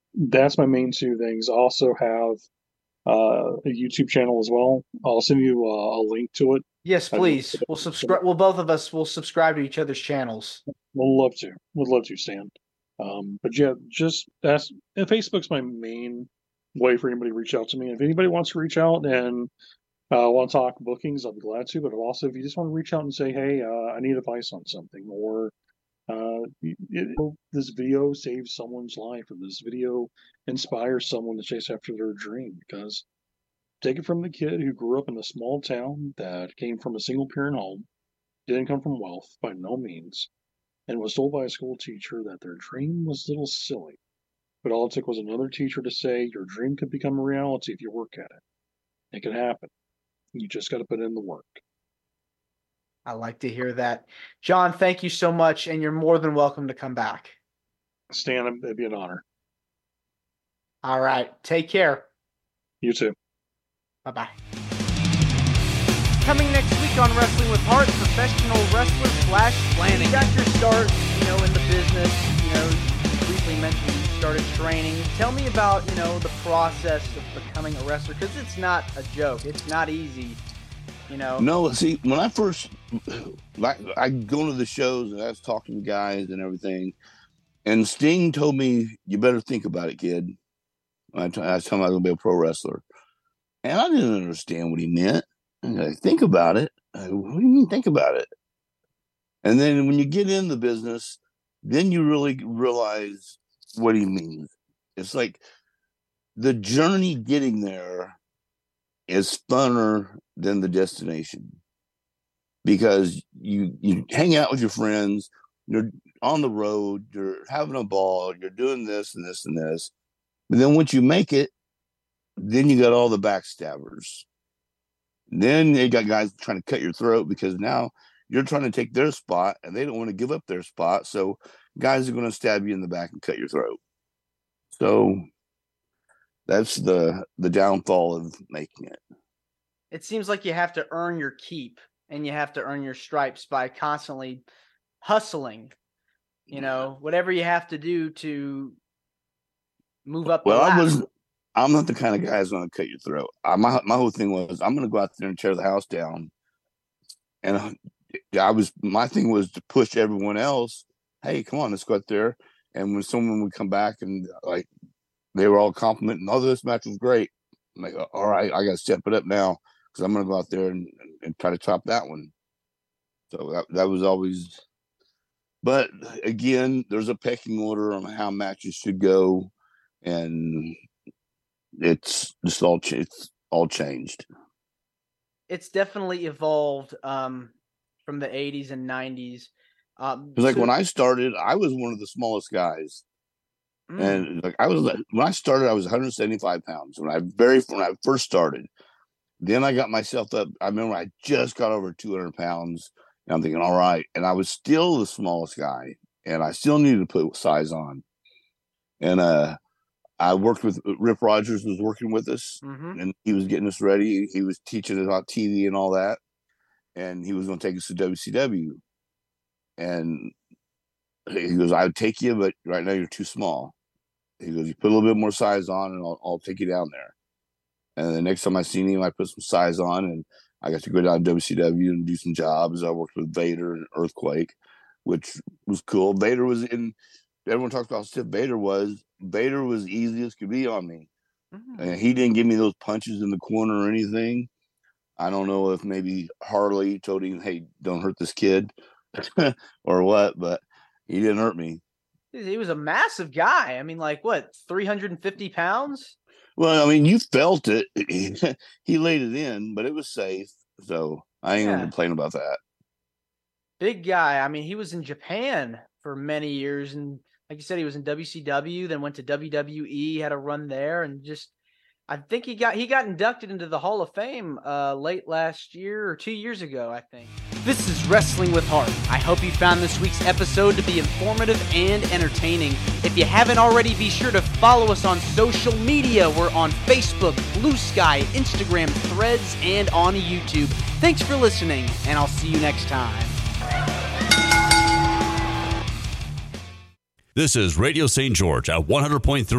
That's my main two things. I also have a YouTube channel as well. I'll send you a link to it. Yes, I just please. We'll subscribe. Well, both of us will subscribe to each other's channels. would love to. Would love to, Stan. But yeah, just that's and Facebook's my main way for anybody to reach out to me. If anybody wants to reach out and want to talk bookings, I'll be glad to. But also, if you just want to reach out and say, "Hey, I need advice on something," or this video saves someone's life, or this video inspires someone to chase after their dream, because take it from the kid who grew up in a small town that came from a single parent home, didn't come from wealth by no means, and was told by a school teacher that their dream was a little silly. But all it took was another teacher to say, your dream could become a reality if you work at it. It can happen. You just got to put in the work. I like to hear that. John, thank you so much, and you're more than welcome to come back. Stan, it'd be an honor. All right. Take care. You too. Bye-bye. Coming next week on Wrestling with Heart, professional wrestler Flash Flanagan. You got your start, in the business, you briefly mentioned you started training. Tell me about, the process of becoming a wrestler, because it's not a joke. It's not easy, No, see, when I first, I go to the shows and I was talking to guys and everything, and Sting told me, you better think about it, kid. I was telling him I was going to be a pro wrestler. And I didn't understand what he meant. Think about it. What do you mean, think about it? And then when you get in the business, then you really realize what he means. It's like the journey getting there is funner than the destination, because you hang out with your friends, you're on the road, you're having a ball, you're doing this and this and this. But then once you make it, then you got all the backstabbers. Then they got guys trying to cut your throat because now you're trying to take their spot and they don't want to give up their spot. So guys are going to stab you in the back and cut your throat. So that's the downfall of making it. It seems like you have to earn your keep and you have to earn your stripes by constantly hustling, whatever you have to do to move up the ladder. I'm not the kind of guy who's going to cut your throat. My whole thing was, I'm going to go out there and tear the house down. And my thing was to push everyone else. Hey, come on, let's go out there. And when someone would come back and they were all complimenting, oh, this match was great. I'm like, all right, I got to step it up now, because I'm going to go out there and try to top that one. So that was always, but again, there's a pecking order on how matches should go. And it's just it's all changed. It's definitely evolved from the 80s and 90s. When I started, I was one of the smallest guys. And when I started, I was 175 pounds when I first started. Then I got myself up. I remember I just got over 200 pounds, and I'm thinking, all right. And I was still the smallest guy, and I still needed to put size on. And I worked with Rip Rogers, was working with us, and he was getting us ready. He was teaching us about TV and all that, and he was going to take us to WCW. And he goes, I would take you, but right now you're too small. He goes, you put a little bit more size on, and I'll take you down there. And the next time I seen him, I put some size on, and I got to go down to WCW and do some jobs. I worked with Vader and Earthquake, which was cool. Vader was in. Everyone talks about how stiff Vader was. Vader was easy as could be on me. And he didn't give me those punches in the corner or anything. I don't know if maybe Harley told him, hey, don't hurt this kid or what, but he didn't hurt me. He was a massive guy. I mean, 350 pounds? Well, I mean, you felt it. He laid it in, but it was safe. So I ain't going to complain about that. Big guy. I mean, he was in Japan for many years, and like you said, he was in WCW, then went to WWE, had a run there, and I think he got inducted into the Hall of Fame late last year or 2 years ago, I think. This is Wrestling with Heart. I hope you found this week's episode to be informative and entertaining. If you haven't already, be sure to follow us on social media. We're on Facebook, Blue Sky, Instagram, Threads, and on YouTube. Thanks for listening, and I'll see you next time. This is Radio St. George at 100.3